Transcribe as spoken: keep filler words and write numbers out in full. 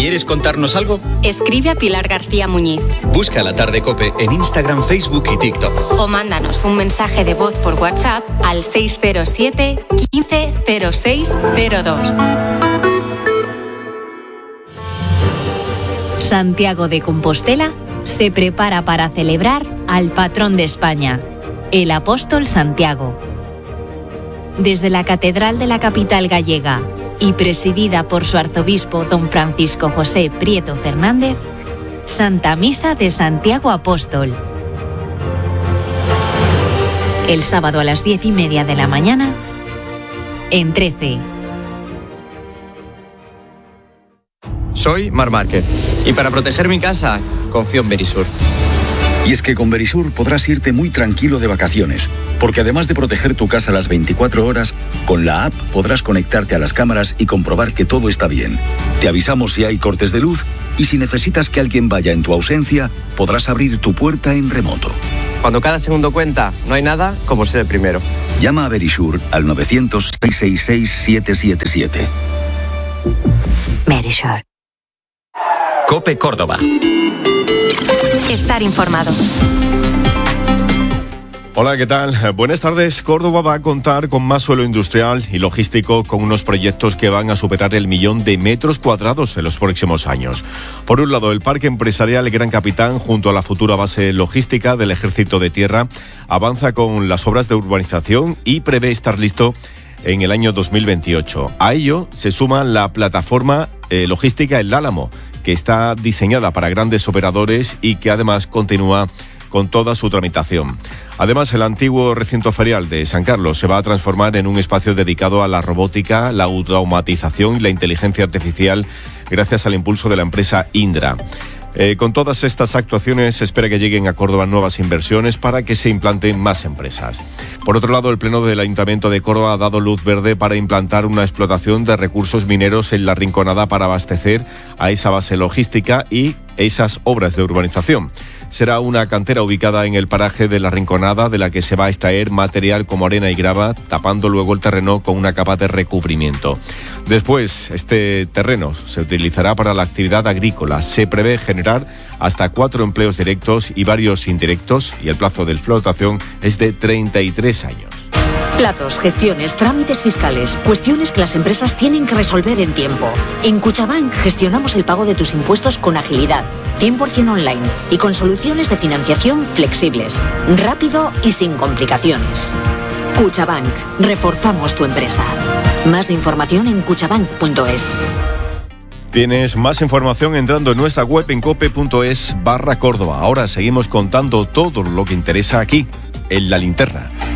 ¿Quieres contarnos algo? Escribe a Pilar García Muñiz. Busca La Tarde COPE en Instagram, Facebook y TikTok. O mándanos un mensaje de voz por WhatsApp al seis cero siete, quince, cero seis cero dos. Santiago de Compostela se prepara para celebrar al patrón de España, el apóstol Santiago. Desde la Catedral de la capital gallega y presidida por su arzobispo don Francisco José Prieto Fernández, Santa Misa de Santiago Apóstol. El sábado a las diez y media de la mañana, en trece. Soy Mar Márquez y para proteger mi casa confío en Verisur. Y es que con Verisur podrás irte muy tranquilo de vacaciones, porque además de proteger tu casa las veinticuatro horas, con la app podrás conectarte a las cámaras y comprobar que todo está bien. Te avisamos si hay cortes de luz y si necesitas que alguien vaya en tu ausencia, podrás abrir tu puerta en remoto. Cuando cada segundo cuenta, no hay nada como ser el primero. Llama a Verisur al nueve cero cero, seis seis seis, siete siete siete. Verisur. COPE Córdoba. Estar informado. Hola, ¿qué tal? Buenas tardes. Córdoba va a contar con más suelo industrial y logístico con unos proyectos que van a superar el millón de metros cuadrados en los próximos años. Por un lado, el Parque Empresarial Gran Capitán, junto a la futura base logística del Ejército de Tierra, avanza con las obras de urbanización y prevé estar listo en el año dos mil veintiocho. A ello se suma la plataforma eh, logística El Álamo, que está diseñada para grandes operadores y que además continúa con toda su tramitación. Además, el antiguo recinto ferial de San Carlos se va a transformar en un espacio dedicado a la robótica, la automatización y la inteligencia artificial gracias al impulso de la empresa Indra. Eh, con todas estas actuaciones se espera que lleguen a Córdoba nuevas inversiones para que se implanten más empresas. Por otro lado, el Pleno del Ayuntamiento de Córdoba ha dado luz verde para implantar una explotación de recursos mineros en La Rinconada para abastecer a esa base logística y esas obras de urbanización. Será una cantera ubicada en el paraje de La Rinconada, de la que se va a extraer material como arena y grava, tapando luego el terreno con una capa de recubrimiento. Después, este terreno se utilizará para la actividad agrícola. Se prevé generar hasta cuatro empleos directos y varios indirectos, y el plazo de explotación es de treinta y tres años. Plazos, gestiones, trámites fiscales, cuestiones que las empresas tienen que resolver en tiempo. En Cuchabank gestionamos el pago de tus impuestos con agilidad, cien por ciento online y con soluciones de financiación flexibles, rápido y sin complicaciones. Cuchabank, reforzamos tu empresa. Más información en cuchabank punto es. Tienes más información entrando en nuestra web en cope punto es barra Córdoba. Ahora seguimos contando todo lo que interesa aquí, en La Linterna.